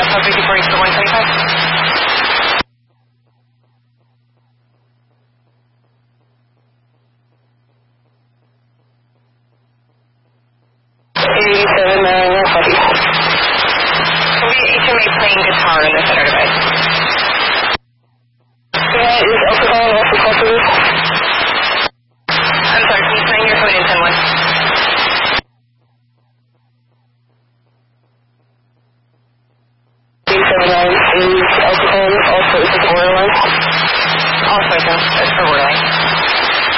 Copy 240 for 175. Will be HMA playing guitar in the center device. Yeah, is alcohol also possible? I'm sorry, can you sign your phone in 10-1? Is alcohol also is it borderline? Also, it's for borderline.